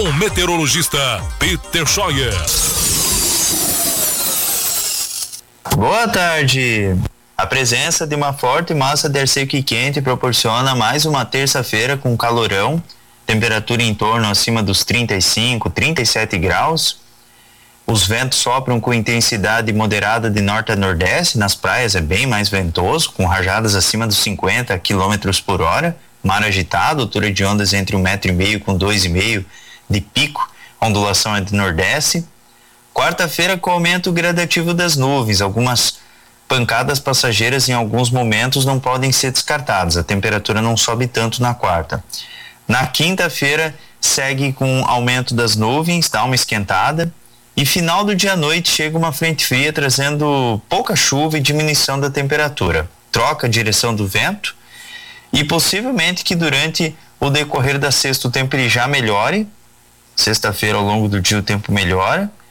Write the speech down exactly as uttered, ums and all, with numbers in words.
O meteorologista Peter Scheuer. Boa tarde. A presença de uma forte massa de ar seco e quente proporciona mais uma terça-feira com calorão, temperatura em torno acima dos trinta e cinco, trinta e sete graus. Os ventos sopram com intensidade moderada de norte a nordeste, nas praias é bem mais ventoso, com rajadas acima dos cinquenta quilômetros por hora, mar agitado, altura de ondas entre um metro e meio com dois e meio de pico, ondulação é de nordeste. Quarta-feira com aumento gradativo das nuvens, algumas pancadas passageiras em alguns momentos não podem ser descartadas, a temperatura não sobe tanto na quarta. Na quinta-feira segue com aumento das nuvens, dá uma esquentada, e final do dia à noite chega uma frente fria trazendo pouca chuva e diminuição da temperatura. Troca a direção do vento e possivelmente que durante o decorrer da sexta o tempo ele já melhore. Sexta-feira ao longo do dia o tempo melhora